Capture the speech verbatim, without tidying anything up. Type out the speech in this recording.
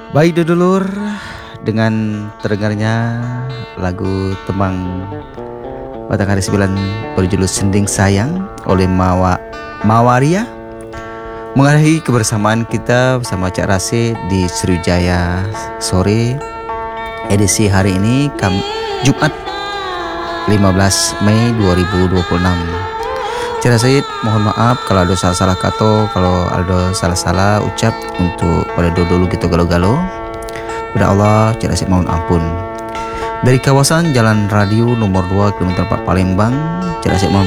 Baik dulur, dengan terdengarnya lagu Temang Matahari Sembilan berjudul Sending Sayang oleh Mawa Mawaria mengakhiri kebersamaan kita bersama Cak Rase di Sriwijaya Sore edisi hari ini Kam Jumat lima belas Mei dua ribu dua puluh enam. Cak Rase mohon maaf kalau ada salah-salah kata, kalau ada salah-salah ucap untuk pada dulu gitu galau-galau. Pada Allah Cak Rase mohon ampun. Dari kawasan Jalan Radio nomor dua kilometer empat Palembang, Cak Rase mohon